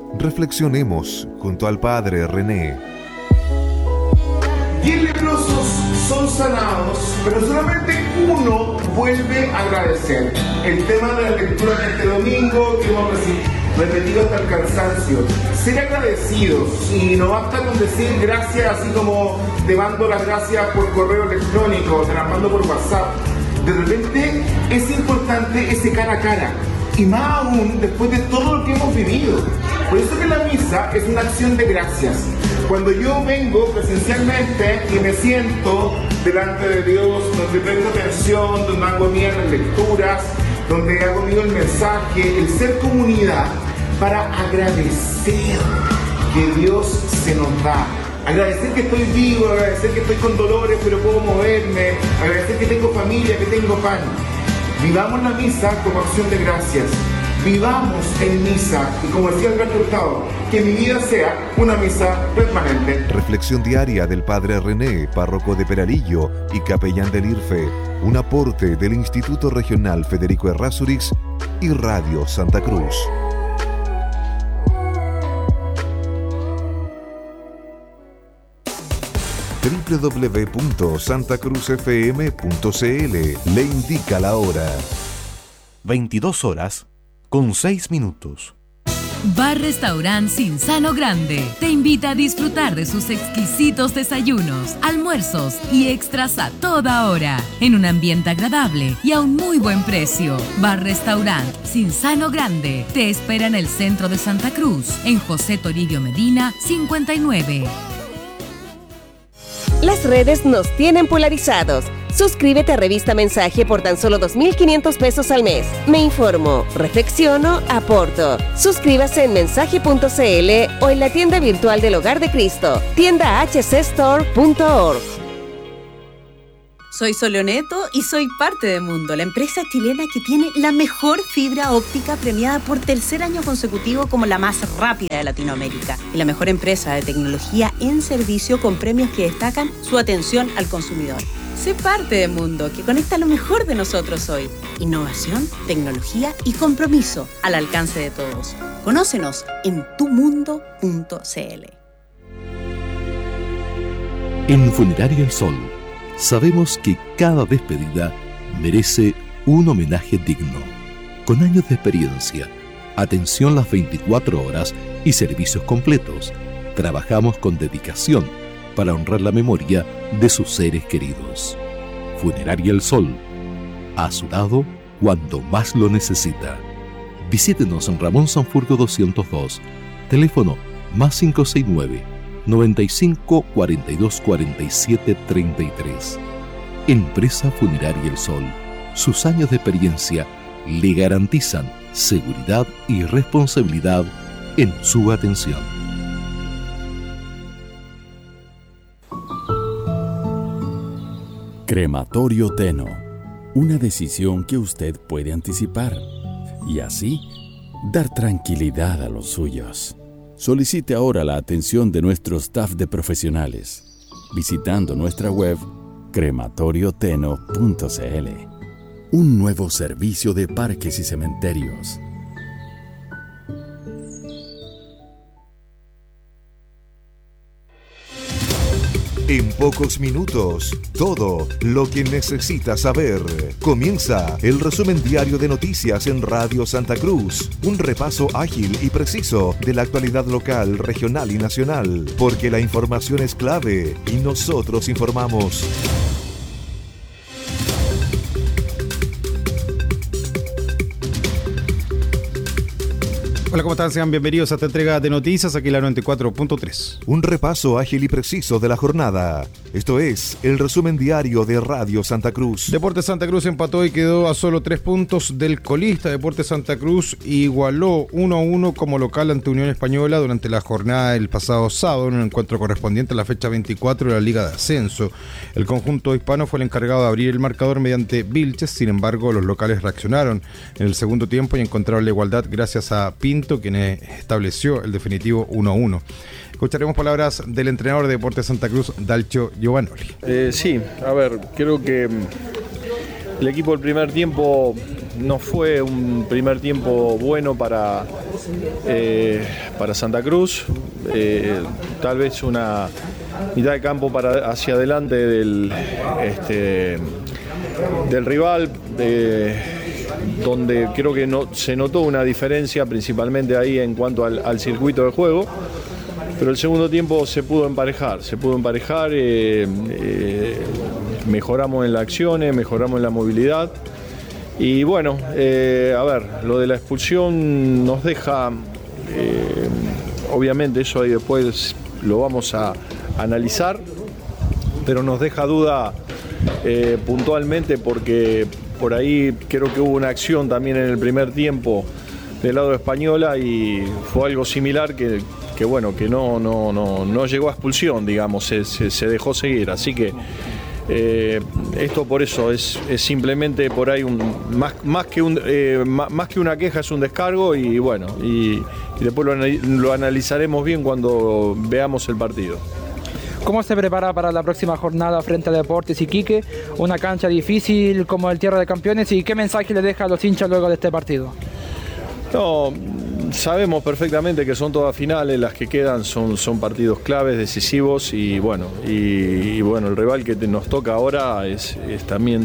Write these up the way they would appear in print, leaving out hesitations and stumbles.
Reflexionemos junto al Padre René. 10 leprosos son sanados, pero solamente uno vuelve a agradecer. El tema de la lectura de este domingo que hemos repetido hasta el cansancio. Ser agradecidos, y no basta con decir gracias así como te mando las gracias por correo electrónico, te las mando por WhatsApp. De repente es importante ese cara a cara, y más aún después de todo lo que hemos vivido. Por eso que la misa es una acción de gracias. Cuando yo vengo presencialmente y me siento delante de Dios, donde presto atención, donde hago mías las lecturas, donde hago mío el mensaje, el ser comunidad, para agradecer que Dios se nos da. Agradecer que estoy vivo, agradecer que estoy con dolores pero puedo moverme, agradecer que tengo familia, que tengo pan. Vivamos la misa como acción de gracias. Vivamos en misa, y como decía Alberto Hurtado, que mi vida sea una misa permanente. Reflexión diaria del Padre René, párroco de Peralillo y capellán del IRFE. Un aporte del Instituto Regional Federico Errázuriz y Radio Santa Cruz. www.santacruzfm.cl le indica la hora. 22:06. Bar Restaurant Cinzano Grande te invita a disfrutar de sus exquisitos desayunos, almuerzos y extras a toda hora, en un ambiente agradable y a un muy buen precio. Bar Restaurant Cinzano Grande te espera en el centro de Santa Cruz, en José Toribio Medina 59. Las redes nos tienen polarizados. Suscríbete a Revista Mensaje por tan solo 2.500 pesos al mes. Me informo, reflexiono, aporto. Suscríbase en mensaje.cl o en la tienda virtual del Hogar de Cristo, tiendahcstore.org. Soy Soleoneto y soy parte de Mundo, la empresa chilena que tiene la mejor fibra óptica premiada por tercer año consecutivo como la más rápida de Latinoamérica y la mejor empresa de tecnología en servicio con premios que destacan su atención al consumidor. Sé parte de Mundo, que conecta lo mejor de nosotros hoy. Innovación, tecnología y compromiso al alcance de todos. Conócenos en tumundo.cl. En Funeraria El Sol sabemos que cada despedida merece un homenaje digno. Con años de experiencia, atención las 24 horas y servicios completos, trabajamos con dedicación para honrar la memoria de sus seres queridos. Funeraria El Sol, a su lado cuando más lo necesita. Visítenos en Ramón Sanfurgo 202, teléfono +569 95 42 47 33. Empresa Funeraria El Sol. Sus años de experiencia le garantizan seguridad y responsabilidad en su atención. Crematorio Teno. Una decisión que usted puede anticipar y así dar tranquilidad a los suyos. Solicite ahora la atención de nuestro staff de profesionales visitando nuestra web crematorioteno.cl. Un nuevo servicio de parques y cementerios. En pocos minutos, todo lo que necesitas saber. Comienza el resumen diario de noticias en Radio Santa Cruz. Un repaso ágil y preciso de la actualidad local, regional y nacional. Porque la información es clave y nosotros informamos. Hola, ¿cómo están? Sean bienvenidos a esta entrega de noticias, aquí la 94.3. Un repaso ágil y preciso de la jornada. Esto es el resumen diario de Radio Santa Cruz. Deportes Santa Cruz empató y quedó a solo 3 puntos del colista. Deportes Santa Cruz igualó 1-1 como local ante Unión Española durante la jornada del pasado sábado, en un encuentro correspondiente a la fecha 24 de la Liga de Ascenso. El conjunto hispano fue el encargado de abrir el marcador mediante Vilches, sin embargo los locales reaccionaron en el segundo tiempo y encontraron la igualdad gracias a Pinto, quien estableció el definitivo 1-1. Escucharemos palabras del entrenador de Deportes Santa Cruz, Dalcio Giovanoli. Sí, a ver, creo que el equipo del primer tiempo no fue un primer tiempo bueno para Santa Cruz. Tal vez una mitad de campo hacia adelante del rival, donde creo que se notó una diferencia principalmente ahí en cuanto al circuito de juego. Pero el segundo tiempo se pudo emparejar, mejoramos en las acciones, mejoramos en la movilidad. Y bueno, lo de la expulsión nos deja, obviamente eso ahí después lo vamos a analizar, pero nos deja duda puntualmente porque por ahí creo que hubo una acción también en el primer tiempo del lado de Española y fue algo similar que no llegó a expulsión, digamos, se dejó seguir, así que esto por eso es simplemente por ahí más que una queja, es un descargo y bueno, y después lo analizaremos bien cuando veamos el partido. ¿Cómo se prepara para la próxima jornada frente a Deportes Iquique? Una cancha difícil como el Tierra de Campeones, ¿y qué mensaje le deja a los hinchas luego de este partido? No, sabemos perfectamente que son todas finales, las que quedan son partidos claves, decisivos y bueno, el rival que nos toca ahora es también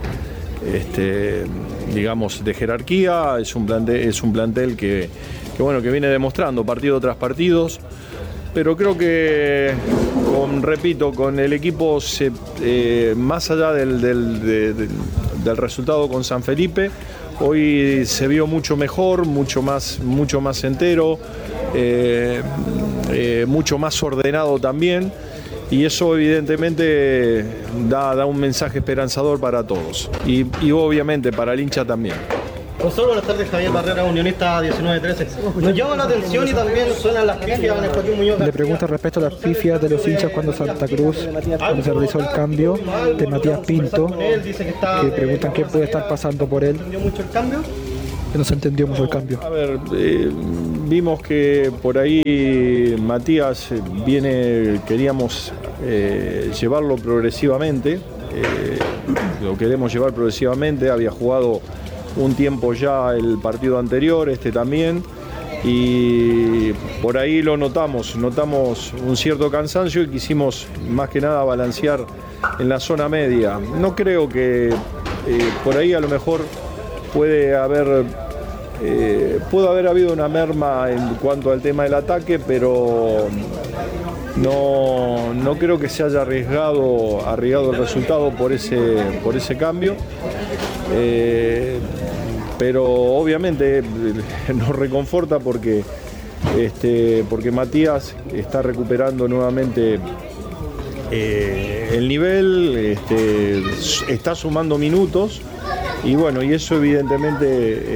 digamos de jerarquía, es un plantel que viene demostrando partido tras partido, pero creo que con el equipo más allá del resultado con San Felipe, hoy se vio mucho mejor, mucho más entero, mucho más ordenado también, y eso evidentemente da un mensaje esperanzador para todos y obviamente para el hincha también. Profesor, buenas tardes, Javier Barrera, Unionista 1913. Nos llama la atención y también suenan las pifias en el Joaquín Muñoz. Le pregunta respecto a las pifias de los hinchas cuando Santa Cruz, cuando se realizó el cambio de Matías Pinto, que preguntan qué puede estar pasando por él. ¿Entendió mucho el cambio? Que no se entendió mucho el cambio. A ver, vimos que por ahí Matías queríamos llevarlo progresivamente, lo queremos llevar progresivamente, había jugado un tiempo ya el partido anterior, también, y por ahí lo notamos un cierto cansancio y quisimos más que nada balancear en la zona media. No creo que por ahí a lo mejor pudo haber habido una merma en cuanto al tema del ataque, pero no creo que se haya arriesgado el resultado por ese cambio. Pero obviamente nos reconforta porque Matías está recuperando nuevamente el nivel, está sumando minutos y bueno, y eso evidentemente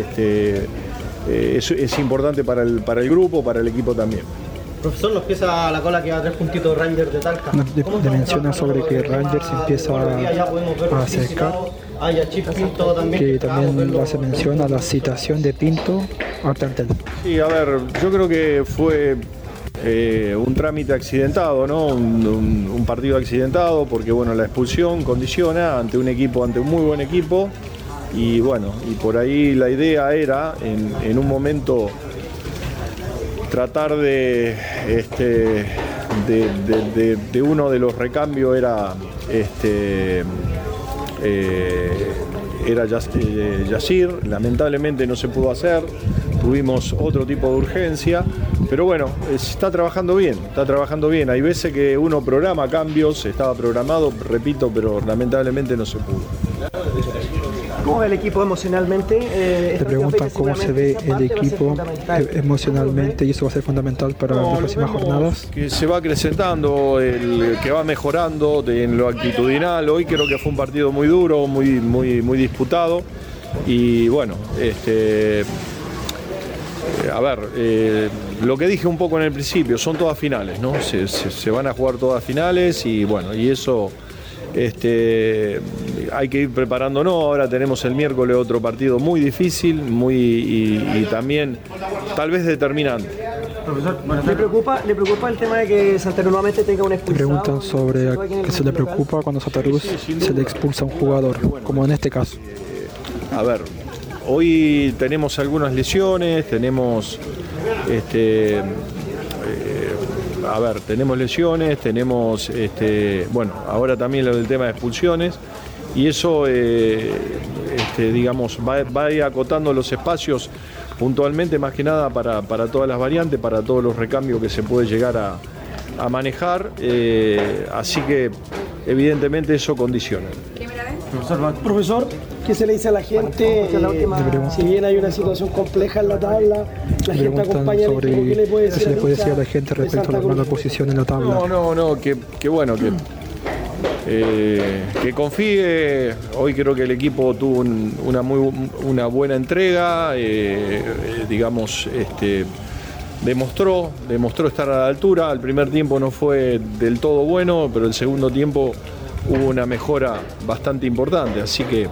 es importante para el grupo, para el equipo también. Profesor, nos empieza la cola que va a 3 puntitos Rangers de Talca. Le menciona sobre que Rangers empieza a acercar, que también hace mención a la citación de Pinto al plantel. Sí, a ver, yo creo que fue un trámite accidentado, ¿no? Un partido accidentado porque bueno, la expulsión condiciona ante un muy buen equipo y bueno, y por ahí la idea era en un momento tratar de uno de los recambios era Yacir, lamentablemente no se pudo hacer, tuvimos otro tipo de urgencia, pero bueno, está trabajando bien, hay veces que uno programa cambios, estaba programado, repito, pero lamentablemente no se pudo. ¿Cómo ve el equipo emocionalmente? Le preguntan cómo se ve el equipo emocionalmente y eso va a ser fundamental para las próximas jornadas. Que se va acrecentando, que va mejorando en lo actitudinal. Hoy creo que fue un partido muy duro, muy disputado y bueno, lo que dije un poco en el principio, son todas finales, ¿no? Se van a jugar todas finales y bueno, y eso hay que ir preparándonos. Ahora tenemos el miércoles otro partido muy difícil, y también tal vez determinante. Profesor, ¿le preocupa el tema de que Santa Cruz nuevamente tenga un expulsado? Le preguntan sobre qué se le preocupa cuando Santa Cruz se le expulsa a un jugador, como en este caso. A ver, hoy tenemos algunas lesiones, tenemos bueno, ahora también lo del tema de expulsiones, y eso digamos va a ir acotando los espacios puntualmente, más que nada para todas las variantes, para todos los recambios que se puede llegar a manejar, así que evidentemente eso condiciona. Profesor, ¿qué se le dice a la gente? Si bien hay una situación compleja en la tabla, la gente acompaña al equipo, ¿qué le puede decir? ¿Qué le puede decir a la gente respecto a la mala posición en la tabla? No, que bueno, que confíe. Hoy creo que el equipo tuvo una buena entrega, digamos, demostró estar a la altura. El primer tiempo no fue del todo bueno, pero el segundo tiempo hubo una mejora bastante importante, así que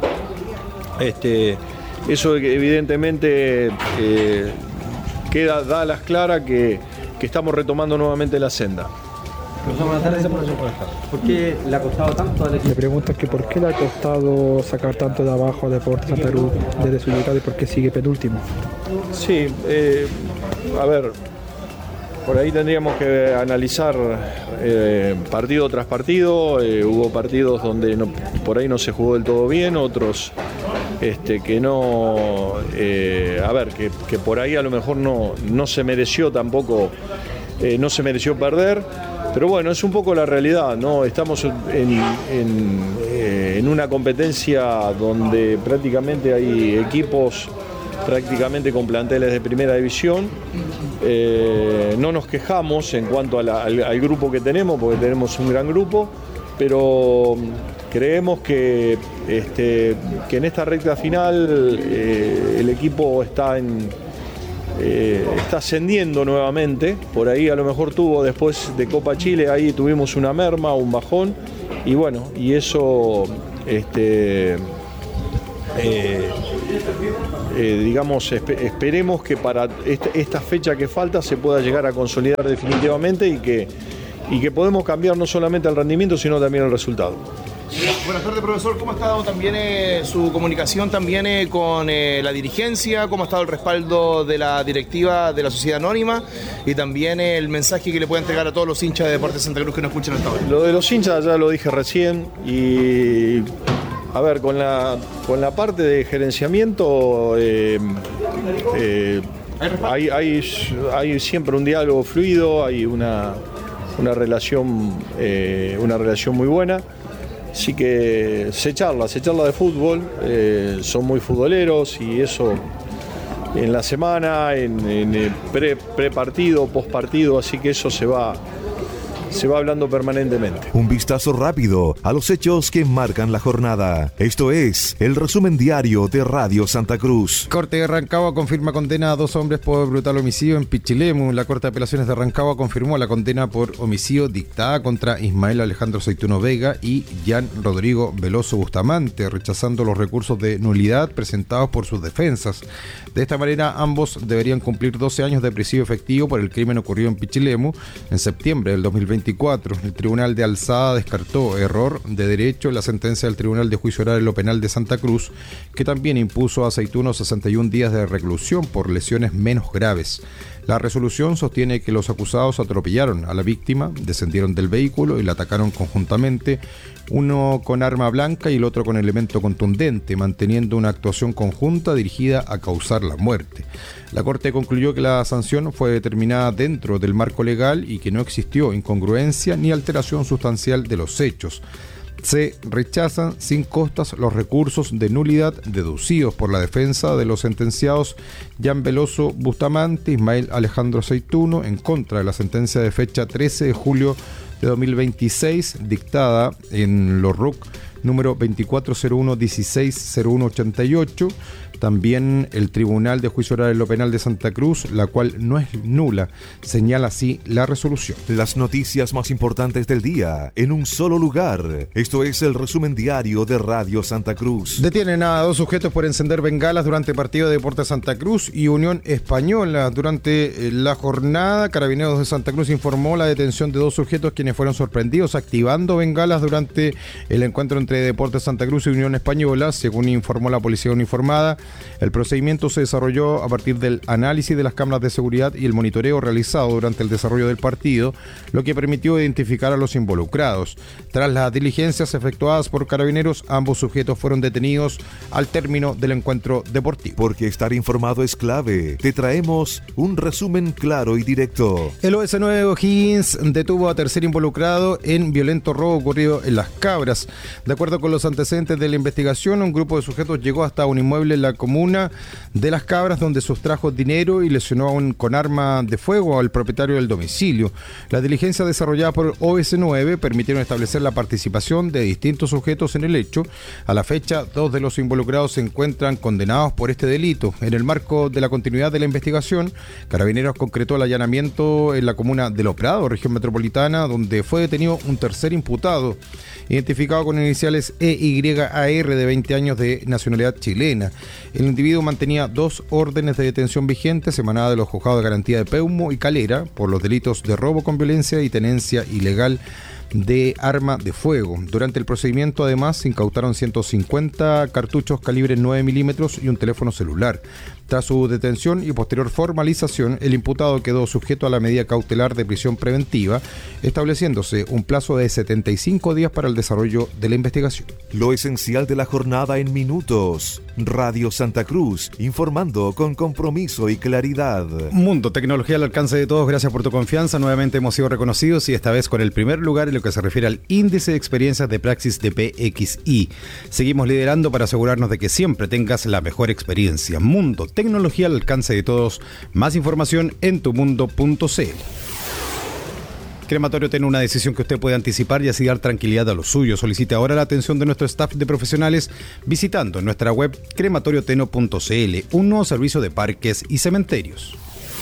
eso evidentemente da a las claras que estamos retomando nuevamente la senda. Profesor, buenas tardes. ¿Por qué le ha costado tanto al equipo? Le preguntas que por qué le ha costado sacar tanto de abajo a Deportes Santa Cruz desde su llegada y por qué sigue penúltimo. Sí, a ver, por ahí tendríamos que analizar partido tras partido. Hubo partidos donde por ahí no se jugó del todo bien, otros que no, que por ahí a lo mejor no se mereció tampoco, no se mereció perder. Pero bueno, es un poco la realidad, ¿no? Estamos en una competencia donde prácticamente hay equipos prácticamente con planteles de primera división. No nos quejamos en cuanto al grupo que tenemos, porque tenemos un gran grupo, pero creemos que en esta recta final el equipo está ascendiendo nuevamente. Por ahí a lo mejor tuvo, después de Copa Chile, ahí tuvimos una merma, un bajón, y bueno, y eso digamos, esperemos que para esta fecha que falta se pueda llegar a consolidar definitivamente y que podemos cambiar no solamente el rendimiento, sino también el resultado. Buenas tardes, profesor. ¿Cómo ha estado también su comunicación también con la dirigencia? ¿Cómo ha estado el respaldo de la directiva de la Sociedad Anónima? Y también el mensaje que le puede entregar a todos los hinchas de Deportes Santa Cruz que nos escuchan hasta ahora. Lo de los hinchas ya lo dije recién, y a ver, con la parte de gerenciamiento hay siempre un diálogo fluido, hay una relación muy buena. Así que se charla de fútbol, son muy futboleros, y eso en la semana, en pre-partido, post-partido, así que eso se va hablando permanentemente. Un vistazo rápido a los hechos que marcan la jornada. Esto es el resumen diario de Radio Santa Cruz. Corte de Rancagua confirma condena a 2 hombres por brutal homicidio en Pichilemu. La Corte de Apelaciones de Rancagua confirmó la condena por homicidio dictada contra Ismael Alejandro Seituno Vega y Jan Rodrigo Veloso Bustamante, rechazando los recursos de nulidad presentados por sus defensas. De esta manera, ambos deberían cumplir 12 años de prisidio efectivo por el crimen ocurrido en Pichilemu en septiembre del 2024. El Tribunal de Alzada descartó error de derecho en la sentencia del Tribunal de Juicio Oral en lo Penal de Santa Cruz, que también impuso a Seituno 61 días de reclusión por lesiones menos graves. La resolución sostiene que los acusados atropellaron a la víctima, descendieron del vehículo y la atacaron conjuntamente, uno con arma blanca y el otro con elemento contundente, manteniendo una actuación conjunta dirigida a causar la muerte. La Corte concluyó que la sanción fue determinada dentro del marco legal y que no existió incongruencia ni alteración sustancial de los hechos. Se rechazan sin costas los recursos de nulidad deducidos por la defensa de los sentenciados Jan Veloso Bustamante, Ismael Alejandro Seituno, en contra de la sentencia de fecha 13 de julio de 2026, dictada en los RUC número 2401-160188. También el Tribunal de Juicio Oral en lo Penal de Santa Cruz, la cual no es nula, señala así la resolución. Las noticias más importantes del día en un solo lugar. Esto es el resumen diario de Radio Santa Cruz. Detienen a 2 sujetos por encender bengalas durante partido de Deportes Santa Cruz y Unión Española. Durante la jornada, Carabineros de Santa Cruz informó la detención de 2 sujetos quienes fueron sorprendidos activando bengalas durante el encuentro entre Deportes Santa Cruz y Unión Española. Según informó la policía uniformada, El procedimiento se desarrolló a partir del análisis de las cámaras de seguridad y el monitoreo realizado durante el desarrollo del partido, lo que permitió identificar a los involucrados. Tras las diligencias efectuadas por Carabineros, ambos sujetos fueron detenidos al término del encuentro deportivo. Porque estar informado es clave. Te traemos un resumen claro y directo. El OS9 O'Higgins detuvo a tercer involucrado en violento robo ocurrido en Las Cabras. De acuerdo con los antecedentes de la investigación, un grupo de sujetos llegó hasta un inmueble en la comuna de Las Cabras donde sustrajo dinero y lesionó con arma de fuego al propietario del domicilio. Las diligencias desarrolladas por OS9 permitieron establecer la participación de distintos sujetos en el hecho. A la fecha, 2 de los involucrados se encuentran condenados por este delito. En el marco de la continuidad de la investigación, Carabineros concretó el allanamiento en la comuna de Los Prados, región metropolitana, donde fue detenido un tercer imputado, identificado con iniciales EYAR, de 20 años, de nacionalidad chilena. El individuo mantenía 2 órdenes de detención vigentes emanadas de los juzgados de garantía de Peumo y Calera por los delitos de robo con violencia y tenencia ilegal de arma de fuego. Durante el procedimiento, además, se incautaron 150 cartuchos calibre 9 milímetros y un teléfono celular. Tras su detención y posterior formalización, el imputado quedó sujeto a la medida cautelar de prisión preventiva, estableciéndose un plazo de 75 días para el desarrollo de la investigación. Lo esencial de la jornada en minutos. Radio Santa Cruz, informando con compromiso y claridad. Mundo, tecnología al alcance de todos. Gracias por tu confianza. Nuevamente hemos sido reconocidos y esta vez con el primer lugar en lo que se refiere al índice de experiencias de Praxis de PXI. Seguimos liderando para asegurarnos de que siempre tengas la mejor experiencia. Mundo, tecnología al alcance de todos. Más información en tumundo.cl. Crematorio Teno, una decisión que usted puede anticipar y así dar tranquilidad a los suyos. Solicite ahora la atención de nuestro staff de profesionales visitando nuestra web crematorioteno.cl, un nuevo servicio de parques y cementerios.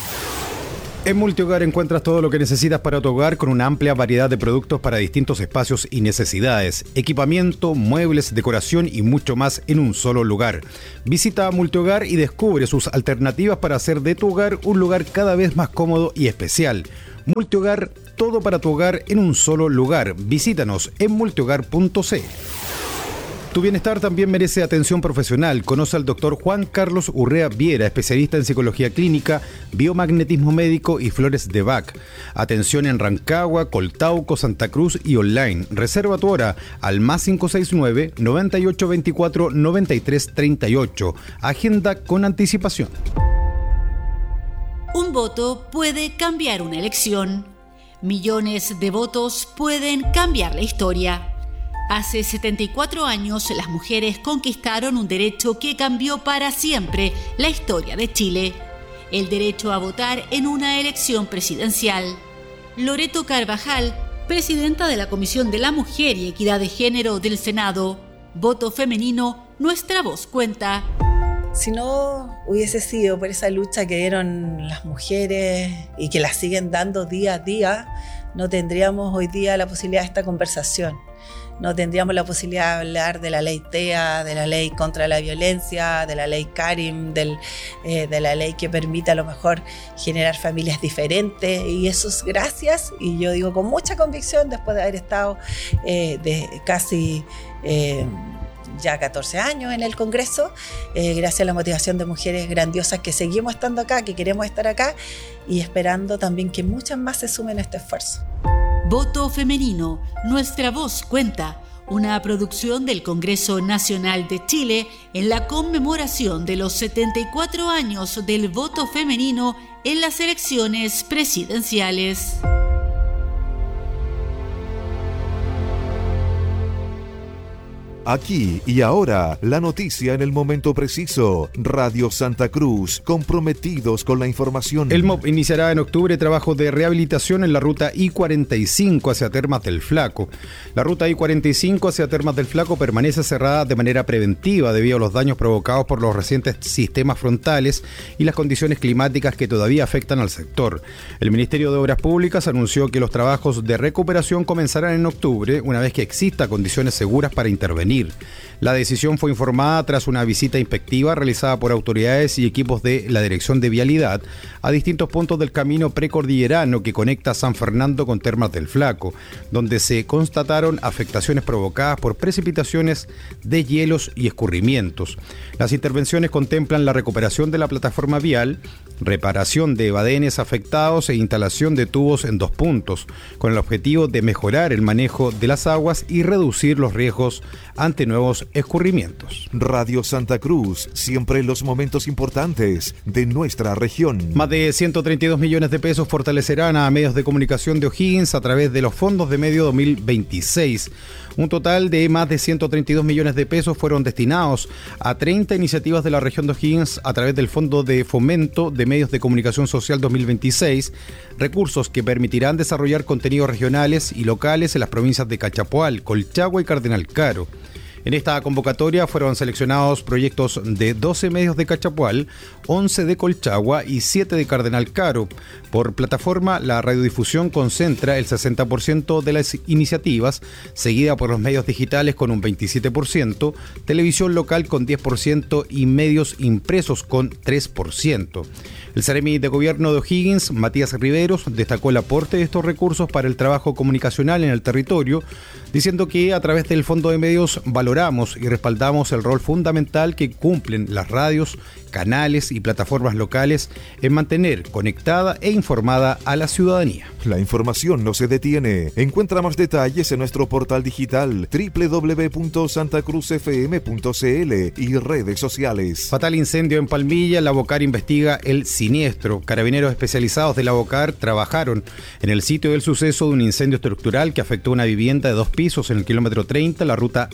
En Multihogar encuentras todo lo que necesitas para tu hogar con una amplia variedad de productos para distintos espacios y necesidades. Equipamiento, muebles, decoración y mucho más en un solo lugar. Visita Multihogar y descubre sus alternativas para hacer de tu hogar un lugar cada vez más cómodo y especial. Multihogar, todo para tu hogar en un solo lugar. Visítanos en multihogar.cl. Tu bienestar también merece atención profesional. Conoce al doctor Juan Carlos Urrea Viera, especialista en psicología clínica, biomagnetismo médico y flores de Bach. Atención en Rancagua, Coltauco, Santa Cruz y online. Reserva tu hora al más 569-9824-9338. Agenda con anticipación. Un voto puede cambiar una elección. Millones de votos pueden cambiar la historia. Hace 74 años, las mujeres conquistaron un derecho que cambió para siempre la historia de Chile: el derecho a votar en una elección presidencial. Loreto Carvajal, presidenta de la Comisión de la Mujer y Equidad de Género del Senado. Voto femenino, nuestra voz cuenta. Si no hubiese sido por esa lucha que dieron las mujeres y que la siguen dando día a día, no tendríamos hoy día la posibilidad de esta conversación. No tendríamos la posibilidad de hablar de la ley TEA, de la ley contra la violencia, de la ley Karim, de la ley que permite a lo mejor generar familias diferentes. Y eso es gracias, y yo digo con mucha convicción, después de haber estado de casi ya 14 años en el Congreso, gracias a la motivación de mujeres grandiosas que seguimos estando acá, que queremos estar acá, y esperando también que muchas más se sumen a este esfuerzo. Voto femenino, nuestra voz cuenta, una producción del Congreso Nacional de Chile en la conmemoración de los 74 años del voto femenino en las elecciones presidenciales. Aquí y ahora, la noticia en el momento preciso. Radio Santa Cruz, comprometidos con la información. El MOP iniciará en octubre trabajos de rehabilitación en la ruta I-45 hacia Termas del Flaco. La ruta I-45 hacia Termas del Flaco permanece cerrada de manera preventiva debido a los daños provocados por los recientes sistemas frontales y las condiciones climáticas que todavía afectan al sector. El Ministerio de Obras Públicas anunció que los trabajos de recuperación comenzarán en octubre, una vez que exista condiciones seguras para intervenir. Devenir. La decisión fue informada tras una visita inspectiva realizada por autoridades y equipos de la Dirección de Vialidad a distintos puntos del camino precordillerano que conecta San Fernando con Termas del Flaco, donde se constataron afectaciones provocadas por precipitaciones de hielos y escurrimientos. Las intervenciones contemplan la recuperación de la plataforma vial, reparación de badenes afectados e instalación de tubos en 2 puntos, con el objetivo de mejorar el manejo de las aguas y reducir los riesgos ante nuevos escurrimientos. Radio Santa Cruz, siempre en los momentos importantes de nuestra región. Más de 132 millones de pesos fortalecerán a medios de comunicación de O'Higgins a través de los fondos de medio 2026. Un total de más de 132 millones de pesos fueron destinados a 30 iniciativas de la región de O'Higgins a través del Fondo de Fomento de Medios de Comunicación Social 2026, recursos que permitirán desarrollar contenidos regionales y locales en las provincias de Cachapoal, Colchagua y Cardenal Caro. En esta convocatoria fueron seleccionados proyectos de 12 medios de Cachapoal, 11 de Colchagua y 7 de Cardenal Caro. Por plataforma, la radiodifusión concentra el 60% de las iniciativas, seguida por los medios digitales con un 27%, televisión local con 10% y medios impresos con 3%. El Seremi de Gobierno de O'Higgins, Matías Riveros, destacó el aporte de estos recursos para el trabajo comunicacional en el territorio, diciendo que a través del Fondo de Medios valoramos y respaldamos el rol fundamental que cumplen las radios, canales y plataformas locales en mantener conectada e informada a la ciudadanía. La información no se detiene. Encuentra más detalles en nuestro portal digital www.santacruzfm.cl y redes sociales. Fatal incendio en Palmilla. La Bocar investiga el siniestro. Carabineros especializados de la Bocar trabajaron en el sitio del suceso de un incendio estructural que afectó una vivienda de 2 pisos en el kilómetro 30, la ruta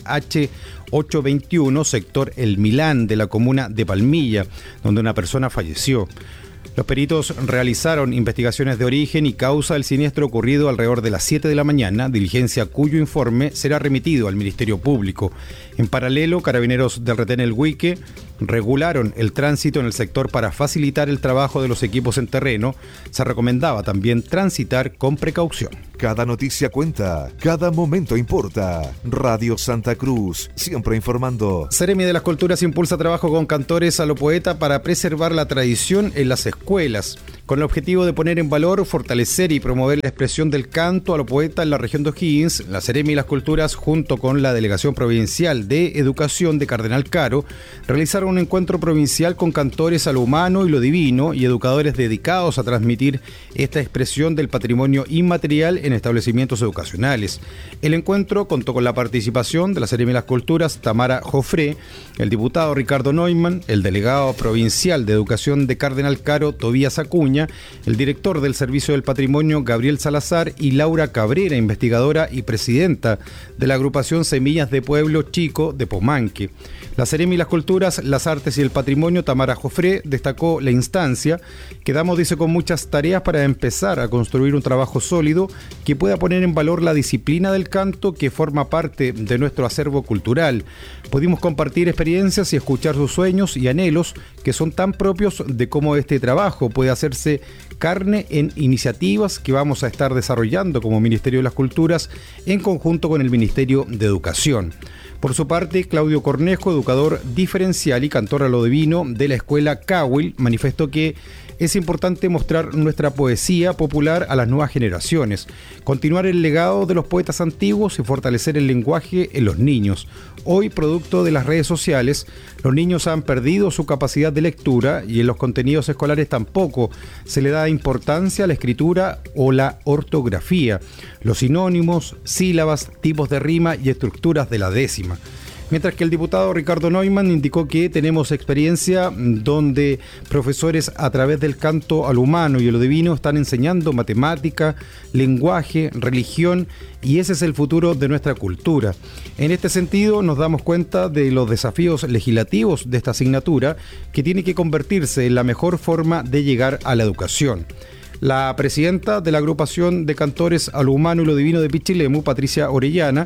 H821, sector El Milán de la comuna de Palmilla, donde una persona falleció. Los peritos realizaron investigaciones de origen y causa del siniestro ocurrido alrededor de las 7 de la mañana, diligencia cuyo informe será remitido al Ministerio Público. En paralelo, Carabineros del Retén El Huique regularon el tránsito en el sector para facilitar el trabajo de los equipos en terreno. Se recomendaba también transitar con precaución. Cada noticia cuenta, cada momento importa. Radio Santa Cruz, siempre informando. Seremi de las Culturas impulsa trabajo con cantores a lo poeta para preservar la tradición en las escuelas, con el objetivo de poner en valor, fortalecer y promover la expresión del canto a lo poeta en la región de O'Higgins. La Seremi de las Culturas, junto con la Delegación Provincial de Educación de Cardenal Caro, realizaron un encuentro provincial con cantores a lo humano y lo divino y educadores dedicados a transmitir esta expresión del patrimonio inmaterial en establecimientos educacionales. El encuentro contó con la participación de la Seremi de las Culturas, Tamara Jofré, el diputado Ricardo Neumann, el delegado provincial de Educación de Cardenal Caro, Tobías Acuña, el director del Servicio del Patrimonio, Gabriel Salazar, y Laura Cabrera, investigadora y presidenta de la agrupación Semillas de Pueblo Chico de Pomanque. La Seremi de las Culturas, las Artes y el Patrimonio, Tamara Jofré, destacó la instancia. Quedamos, dice, con muchas tareas para empezar a construir un trabajo sólido que pueda poner en valor la disciplina del canto que forma parte de nuestro acervo cultural. Pudimos compartir experiencias y escuchar sus sueños y anhelos que son tan propios de cómo este trabajo puede hacerse carne en iniciativas que vamos a estar desarrollando como Ministerio de las Culturas en conjunto con el Ministerio de Educación. Por su parte, Claudio Cornejo, educador diferencial y cantor a lo divino de la escuela Cawil, manifestó que es importante mostrar nuestra poesía popular a las nuevas generaciones, continuar el legado de los poetas antiguos y fortalecer el lenguaje en los niños. Hoy, producto de las redes sociales, los niños han perdido su capacidad de lectura y en los contenidos escolares tampoco se le da importancia a la escritura o la ortografía, los sinónimos, sílabas, tipos de rima y estructuras de la décima. Mientras que el diputado Ricardo Neumann indicó que tenemos experiencia donde profesores a través del canto al humano y a lo divino están enseñando matemática, lenguaje, religión, y ese es el futuro de nuestra cultura. En este sentido, nos damos cuenta de los desafíos legislativos de esta asignatura que tiene que convertirse en la mejor forma de llegar a la educación. La presidenta de la agrupación de cantores a lo humano y lo divino de Pichilemu, Patricia Orellana,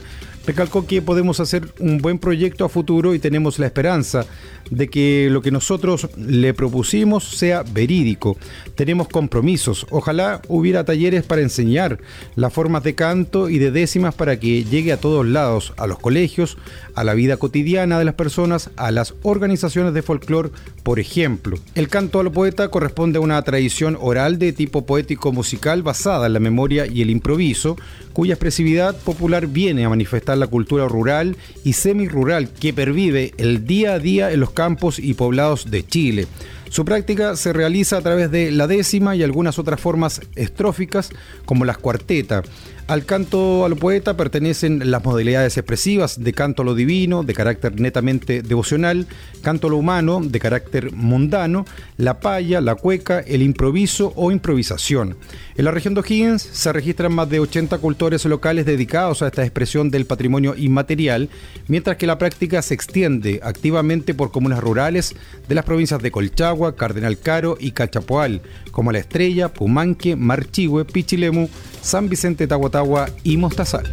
Recalcó que podemos hacer un buen proyecto a futuro y tenemos la esperanza de que lo que nosotros le propusimos sea verídico. Tenemos compromisos. Ojalá hubiera talleres para enseñar las formas de canto y de décimas para que llegue a todos lados, a los colegios, a la vida cotidiana de las personas, a las organizaciones de folclore, por ejemplo. El canto a lo poeta corresponde a una tradición oral de tipo poético musical basada en la memoria y el improviso, cuya expresividad popular viene a manifestar la cultura rural y semi-rural que pervive el día a día en los campos y poblados de Chile. Su práctica se realiza a través de la décima y algunas otras formas estróficas como las cuartetas. Al canto a lo poeta pertenecen las modalidades expresivas de canto a lo divino, de carácter netamente devocional, canto a lo humano, de carácter mundano, la paya, la cueca, el improviso o improvisación. En la región de O'Higgins se registran más de 80 cultores locales dedicados a esta expresión del patrimonio inmaterial, mientras que la práctica se extiende activamente por comunas rurales de las provincias de Colchagua, Cardenal Caro y Cachapoal, como La Estrella, Pumanque, Marchihue, Pichilemu, San Vicente Tahuatahua y Mostazal.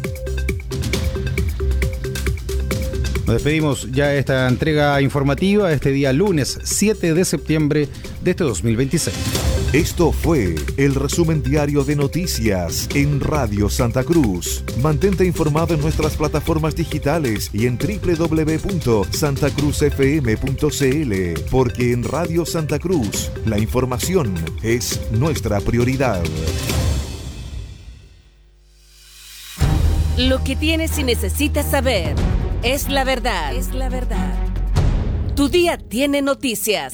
Nos despedimos ya de esta entrega informativa este día lunes 7 de septiembre de este 2026. Esto fue el resumen diario de noticias en Radio Santa Cruz. Mantente informado en nuestras plataformas digitales y en www.santacruzfm.cl, porque en Radio Santa Cruz la información es nuestra prioridad. Lo que tienes y necesitas saber es la verdad. Es la verdad. Tu día tiene noticias.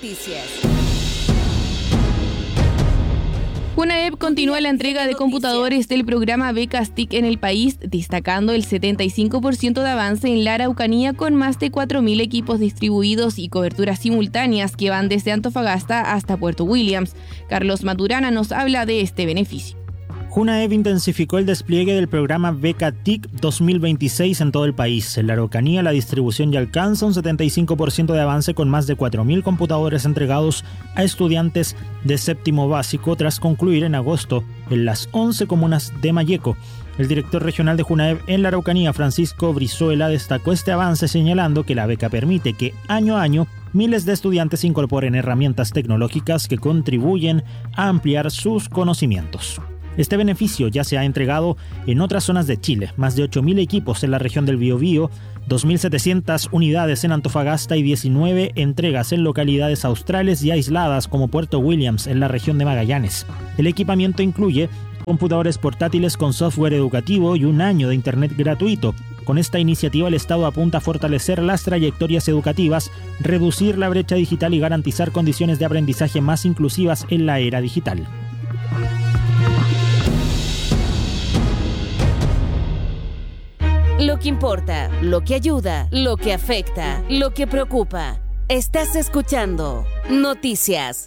Junaep continúa la entrega de computadores del programa Becas TIC en el país, destacando el 75% de avance en la Araucanía con más de 4.000 equipos distribuidos y coberturas simultáneas que van desde Antofagasta hasta Puerto Williams. Carlos Maturana nos habla de este beneficio. Junaep intensificó el despliegue del programa Beca TIC 2026 en todo el país. En la Araucanía, la distribución ya alcanza un 75% de avance con más de 4.000 computadores entregados a estudiantes de séptimo básico tras concluir en agosto en las 11 comunas de Malleco. El director regional de Junaep en la Araucanía, Francisco Brizuela, destacó este avance señalando que la beca permite que año a año miles de estudiantes incorporen herramientas tecnológicas que contribuyen a ampliar sus conocimientos. Este beneficio ya se ha entregado en otras zonas de Chile, más de 8.000 equipos en la región del Biobío, 2.700 unidades en Antofagasta y 19 entregas en localidades australes y aisladas como Puerto Williams en la región de Magallanes. El equipamiento incluye computadores portátiles con software educativo y un año de internet gratuito. Con esta iniciativa el Estado apunta a fortalecer las trayectorias educativas, reducir la brecha digital y garantizar condiciones de aprendizaje más inclusivas en la era digital. Lo que importa, lo que ayuda, lo que afecta, lo que preocupa. Estás escuchando Noticias.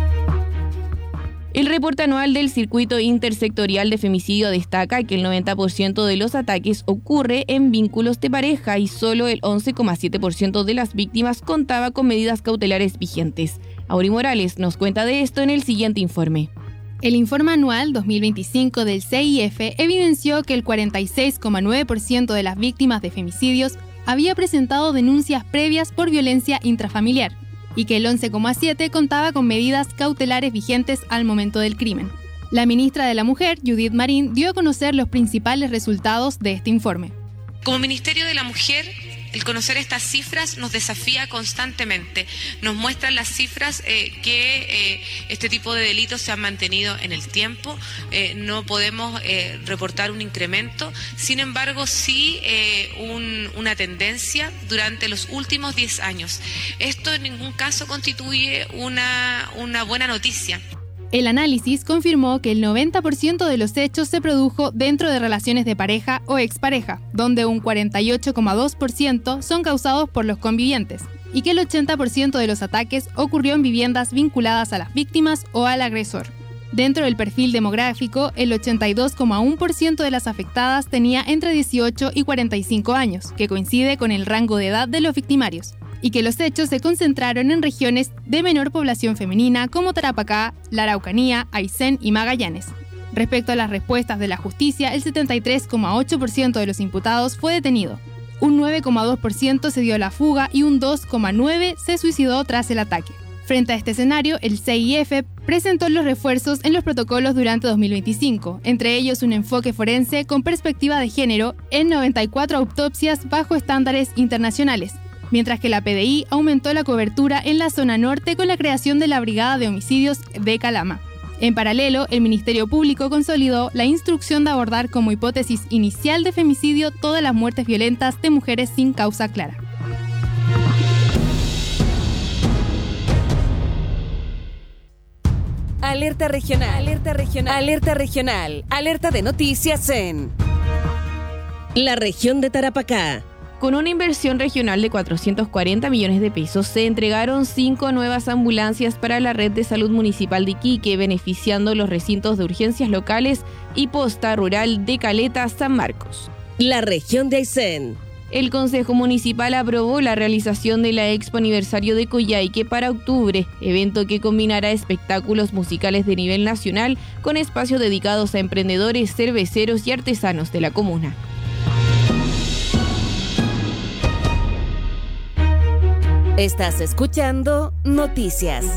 El reporte anual del Circuito Intersectorial de Femicidio destaca que el 90% de los ataques ocurre en vínculos de pareja y solo el 11,7% de las víctimas contaba con medidas cautelares vigentes. Auri Morales nos cuenta de esto en el siguiente informe. El informe anual 2025 del CIF evidenció que el 46,9% de las víctimas de femicidios había presentado denuncias previas por violencia intrafamiliar y que el 11,7% contaba con medidas cautelares vigentes al momento del crimen. La ministra de la Mujer, Judith Marín, dio a conocer los principales resultados de este informe. Como Ministerio de la Mujer, el conocer estas cifras nos desafía constantemente. Nos muestran las cifras que este tipo de delitos se han mantenido en el tiempo. No podemos reportar un incremento. Sin embargo, sí una tendencia durante los últimos 10 años. Esto en ningún caso constituye una buena noticia. El análisis confirmó que el 90% de los hechos se produjo dentro de relaciones de pareja o expareja, donde un 48,2% son causados por los convivientes, y que el 80% de los ataques ocurrió en viviendas vinculadas a las víctimas o al agresor. Dentro del perfil demográfico, el 82,1% de las afectadas tenía entre 18 y 45 años, que coincide con el rango de edad de los victimarios, y que los hechos se concentraron en regiones de menor población femenina como Tarapacá, la Araucanía, Aysén y Magallanes. Respecto a las respuestas de la justicia, el 73,8% de los imputados fue detenido. Un 9,2% se dio a la fuga y un 2,9% se suicidó tras el ataque. Frente a este escenario, el CIF presentó los refuerzos en los protocolos durante 2025, entre ellos un enfoque forense con perspectiva de género en 94 autopsias bajo estándares internacionales, mientras que la PDI aumentó la cobertura en la zona norte con la creación de la Brigada de Homicidios de Calama. En paralelo, el Ministerio Público consolidó la instrucción de abordar como hipótesis inicial de femicidio todas las muertes violentas de mujeres sin causa clara. Alerta regional, alerta regional, alerta regional, alerta de noticias en la región de Tarapacá. Con una inversión regional de 440 millones de pesos, se entregaron 5 nuevas ambulancias para la red de salud municipal de Iquique, beneficiando los recintos de urgencias locales y posta rural de Caleta, San Marcos. La región de Aysén. El Consejo Municipal aprobó la realización de la Expo Aniversario de Coyhaique para octubre, evento que combinará espectáculos musicales de nivel nacional con espacios dedicados a emprendedores, cerveceros y artesanos de la comuna. Estás escuchando Noticias.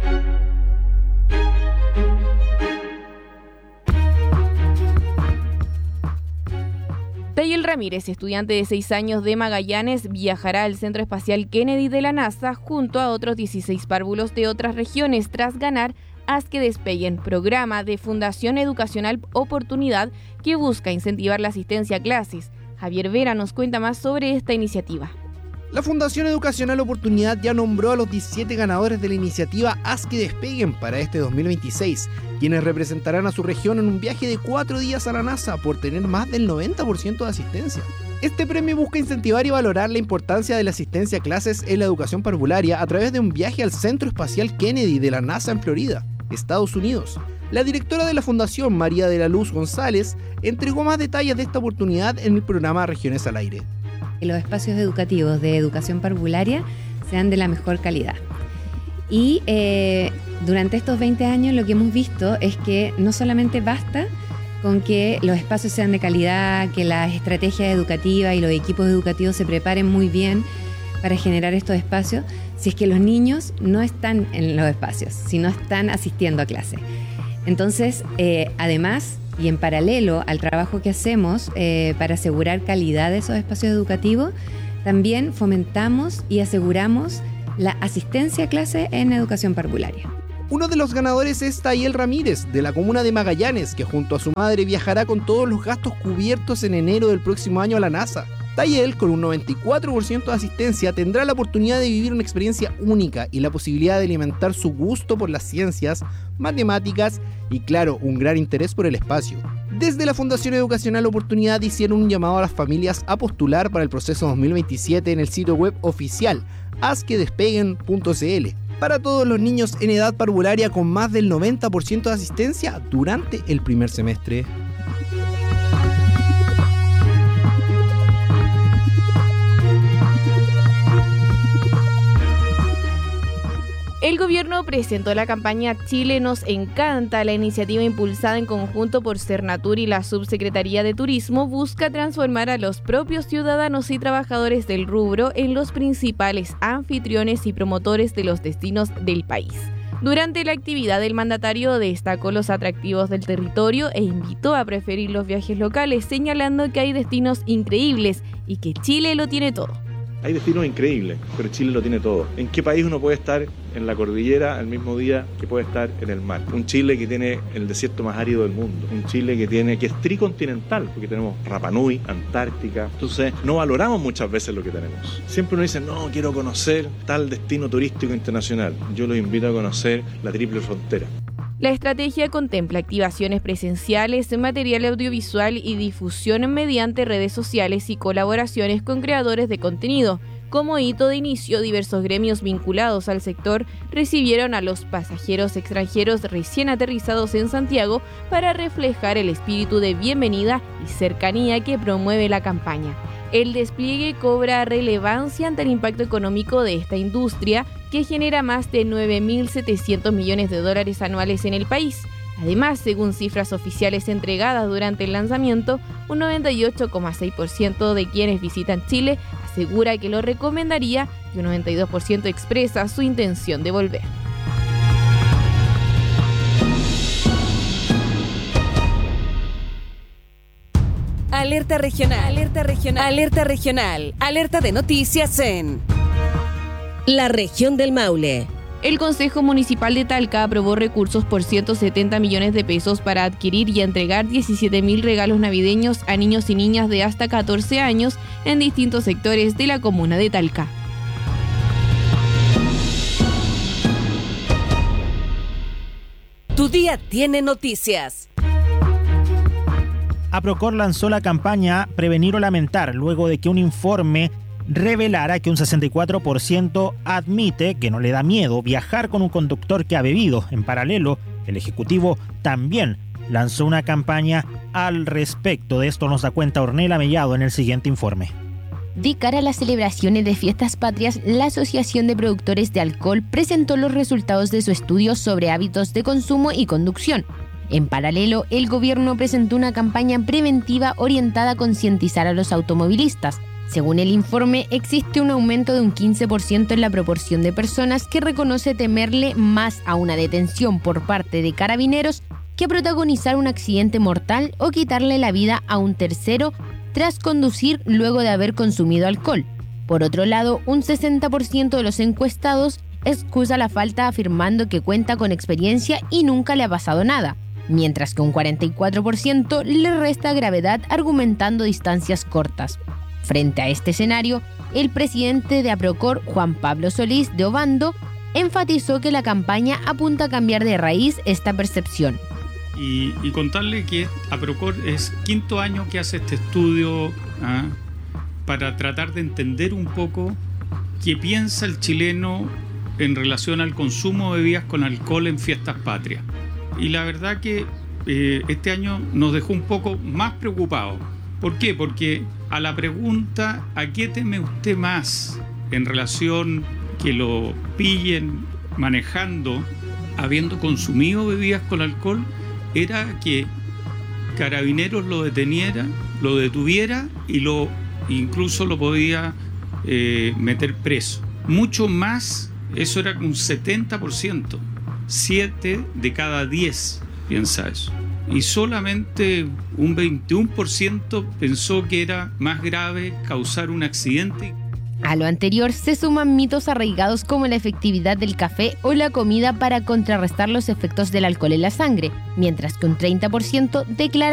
Tayel Ramírez, estudiante de 6 años de Magallanes, viajará al Centro Espacial Kennedy de la NASA junto a otros 16 párvulos de otras regiones tras ganar Haz que Despeguen, programa de Fundación Educacional Oportunidad que busca incentivar la asistencia a clases. Javier Vera nos cuenta más sobre esta iniciativa. La Fundación Educacional Oportunidad ya nombró a los 17 ganadores de la iniciativa Haz que Despeguen para este 2026, quienes representarán a su región en un viaje de 4 días a la NASA por tener más del 90% de asistencia. Este premio busca incentivar y valorar la importancia de la asistencia a clases en la educación parvularia a través de un viaje al Centro Espacial Kennedy de la NASA en Florida, Estados Unidos. La directora de la Fundación, María de la Luz González, entregó más detalles de esta oportunidad en el programa Regiones al Aire. Que los espacios educativos de educación parvularia sean de la mejor calidad. Y durante estos 20 años lo que hemos visto es que no solamente basta con que los espacios sean de calidad, que las estrategias educativas y los equipos educativos se preparen muy bien para generar estos espacios, si es que los niños no están en los espacios, si no están asistiendo a clase. Entonces, además, y en paralelo al trabajo que hacemos para asegurar calidad de esos espacios educativos, también fomentamos y aseguramos la asistencia a clase en educación parvularia. Uno de los ganadores es Tayel Ramírez, de la comuna de Magallanes, que junto a su madre viajará con todos los gastos cubiertos en enero del próximo año a la NASA. Tayel, con un 94% de asistencia, tendrá la oportunidad de vivir una experiencia única y la posibilidad de alimentar su gusto por las ciencias, matemáticas y, claro, un gran interés por el espacio. Desde la Fundación Educacional Oportunidad hicieron un llamado a las familias a postular para el proceso 2027 en el sitio web oficial hazquedespeguen.cl para todos los niños en edad parvularia con más del 90% de asistencia durante el primer semestre. El gobierno presentó la campaña Chile nos encanta. La iniciativa impulsada en conjunto por Cernatur y la Subsecretaría de Turismo busca transformar a los propios ciudadanos y trabajadores del rubro en los principales anfitriones y promotores de los destinos del país. Durante la actividad, el mandatario destacó los atractivos del territorio e invitó a preferir los viajes locales, señalando que hay destinos increíbles y que Chile lo tiene todo. Hay destinos increíbles, pero Chile lo tiene todo. ¿En qué país uno puede estar en la cordillera al mismo día que puede estar en el mar? Un Chile que tiene el desierto más árido del mundo. Un Chile que es tricontinental, porque tenemos Rapa Nui, Antártica. Entonces, no valoramos muchas veces lo que tenemos. Siempre uno dice, no, quiero conocer tal destino turístico internacional. Yo los invito a conocer la Triple Frontera. La estrategia contempla activaciones presenciales, material audiovisual y difusión mediante redes sociales y colaboraciones con creadores de contenido. Como hito de inicio, diversos gremios vinculados al sector recibieron a los pasajeros extranjeros recién aterrizados en Santiago para reflejar el espíritu de bienvenida y cercanía que promueve la campaña. El despliegue cobra relevancia ante el impacto económico de esta industria, que genera más de $9.700 millones anuales en el país. Además, según cifras oficiales entregadas durante el lanzamiento, un 98,6% de quienes visitan Chile asegura que lo recomendaría y un 92% expresa su intención de volver. Alerta regional, alerta regional, alerta regional, alerta de noticias en la región del Maule. El Consejo Municipal de Talca aprobó recursos por 170 millones de pesos para adquirir y entregar 17.000 regalos navideños a niños y niñas de hasta 14 años en distintos sectores de la comuna de Talca. Tu día tiene noticias. APROCOR lanzó la campaña Prevenir o Lamentar luego de que un informe revelara que un 64% admite que no le da miedo viajar con un conductor que ha bebido. En paralelo, el Ejecutivo también lanzó una campaña al respecto. De esto nos da cuenta Ornella Mellado en el siguiente informe. De cara a las celebraciones de fiestas patrias, la Asociación de Productores de Alcohol presentó los resultados de su estudio sobre hábitos de consumo y conducción. En paralelo, el gobierno presentó una campaña preventiva orientada a concientizar a los automovilistas. Según el informe, existe un aumento de un 15% en la proporción de personas que reconoce temerle más a una detención por parte de carabineros que a protagonizar un accidente mortal o quitarle la vida a un tercero tras conducir luego de haber consumido alcohol. Por otro lado, un 60% de los encuestados excusa la falta afirmando que cuenta con experiencia y nunca le ha pasado nada, mientras que un 44% le resta gravedad argumentando distancias cortas. Frente a este escenario, el presidente de APROCOR, Juan Pablo Solís de Obando, enfatizó que la campaña apunta a cambiar de raíz esta percepción. Y contarle que APROCOR es quinto año que hace este estudio para tratar de entender un poco qué piensa el chileno en relación al consumo de bebidas con alcohol en fiestas patrias. Y la verdad que este año nos dejó un poco más preocupados. ¿Por qué? Porque a la pregunta ¿a qué teme usted más en relación que lo pillen manejando habiendo consumido bebidas con alcohol? Era que Carabineros lo detuviera y incluso lo podía meter preso. Mucho más, eso era un 70%. 7 de cada 10 piensa eso. Y solamente un 21% pensó que era más grave causar un accidente. A lo anterior se suman mitos arraigados como la efectividad del café o la comida para contrarrestar los efectos del alcohol en la sangre, mientras que un 30% declara